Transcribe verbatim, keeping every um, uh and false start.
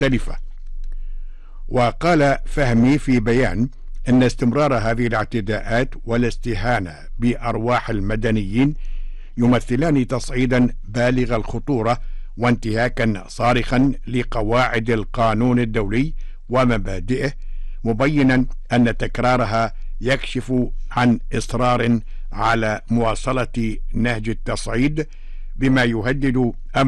مختلفة. وقال فهمي في بيان أن استمرار هذه الاعتداءات والاستهانة بأرواح المدنيين يمثلان تصعيدا بالغ الخطورة وانتهاكا صارخا لقواعد القانون الدولي ومبادئه، مبينا أن تكرارها يكشف عن إصرار على مواصلة نهج التصعيد بما يهدد أمن